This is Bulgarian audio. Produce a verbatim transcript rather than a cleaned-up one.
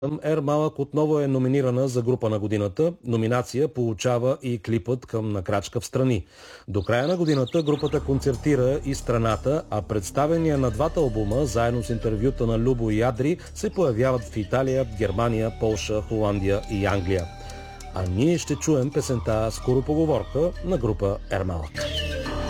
Ермалък отново е номинирана за група на годината. Номинация получава и клипът към "На крачка в страни". До края на годината групата концертира и страната, а представения на двата албума, заедно с интервюта на Любо и Адри, се появяват в Италия, Германия, Полша, Холандия и Англия. А ние ще чуем песента "Скоропоговорка" на група Ермалък.